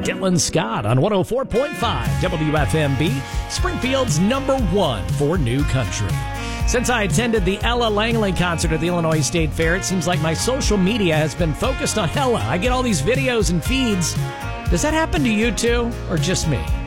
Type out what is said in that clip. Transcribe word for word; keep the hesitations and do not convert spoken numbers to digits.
Dylan Scott on one oh four point five W F M B, Springfield's number one for new country. Since I attended the Ella Langley concert at the Illinois State Fair, it seems like my social media has been focused on Ella. I get all these videos and feeds. Does that happen to you too, or just me?